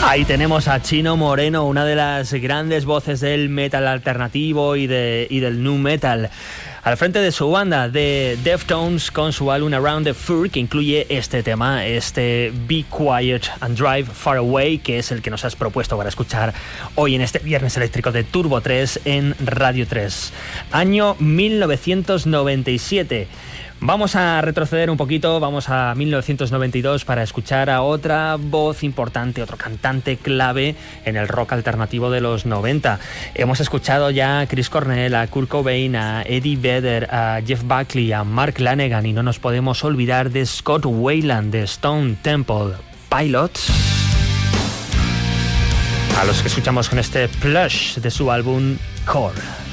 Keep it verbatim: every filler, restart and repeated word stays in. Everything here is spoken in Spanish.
Ahí tenemos a Chino Moreno, una de las grandes voces del metal alternativo y, de, y del nu metal, al frente de su banda de Deftones con su álbum Around the Fur, que incluye este tema, este Be Quiet and Drive Far Away, que es el que nos has propuesto para escuchar hoy en este Viernes Eléctrico de Turbo tres en Radio tres. Año mil novecientos noventa y siete. Vamos a retroceder un poquito, vamos a mil novecientos noventa y dos para escuchar a otra voz importante, otro cantante clave en el rock alternativo de los noventa. Hemos escuchado ya a Chris Cornell, a Kurt Cobain, a Eddie Vedder, a Jeff Buckley, a Mark Lanegan, y no nos podemos olvidar de Scott Weiland de Stone Temple Pilots, a los que escuchamos con este Plush de su álbum Core.